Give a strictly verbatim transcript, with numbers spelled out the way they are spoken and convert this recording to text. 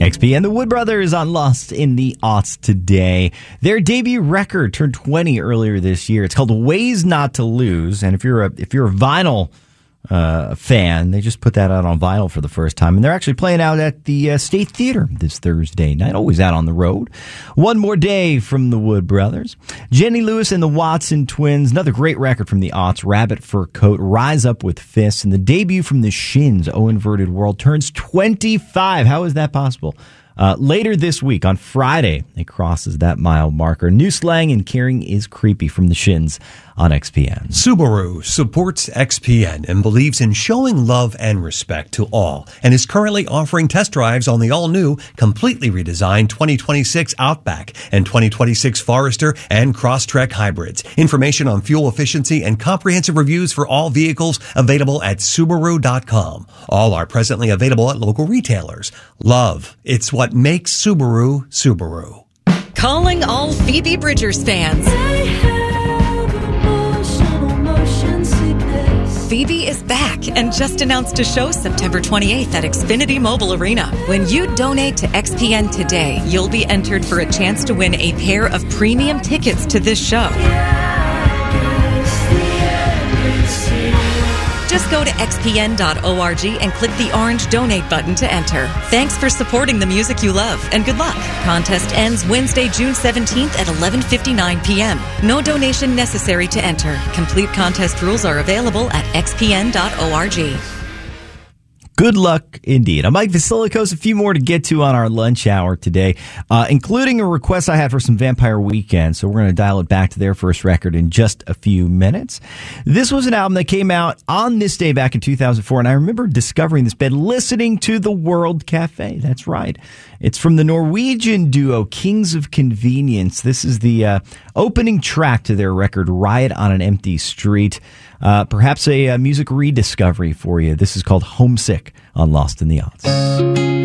X P and the Wood Brothers on Lost in the Aughts today. Their debut record turned twenty earlier this year. It's called Ways Not to Lose. And if you're a if you're a vinyl uh, fan, they just put that out on vinyl for the first time. And they're actually playing out at the uh, State Theater this Thursday night. Always out on the road. One More Day from the Wood Brothers. Jenny Lewis and the Watson Twins. Another great record from the aughts. Rabbit Fur Coat. Rise Up with Fists. And the debut from the Shins, Oh Inverted World, turns twenty-five. How is that possible? Uh, later this week, on Friday, it crosses that mile marker. New Slang and Caring is Creepy from the Shins on X P N. Subaru supports X P N and believes in showing love and respect to all, and is currently offering test drives on the all-new, completely redesigned twenty twenty-six Outback and twenty twenty-six Forester and Crosstrek hybrids. Information on fuel efficiency and comprehensive reviews for all vehicles available at Subaru dot com. All are presently available at local retailers. Love, it's what makes Subaru, Subaru. Calling all Phoebe Bridgers fans. Phoebe is back and just announced a show September twenty-eighth at Xfinity Mobile Arena. When you donate to X P N today, you'll be entered for a chance to win a pair of premium tickets to this show. Just go to X P N dot org and click the orange donate button to enter. Thanks for supporting the music you love, and good luck. Contest ends Wednesday, June seventeenth at eleven fifty-nine p.m. No donation necessary to enter. Complete contest rules are available at X P N dot org. Good luck indeed. I'm Mike Vasilikos. A few more to get to on our lunch hour today, uh, including a request I had for some Vampire Weekend. So we're going to dial it back to their first record in just a few minutes. This was an album that came out on this day back in two thousand four, and I remember discovering this band listening to the World Cafe. That's right. It's from the Norwegian duo Kings of Convenience. This is the uh, opening track to their record, Riot on an Empty Street. Uh, perhaps a, a music rediscovery for you. This is called Homesick on Lost in the Aughts.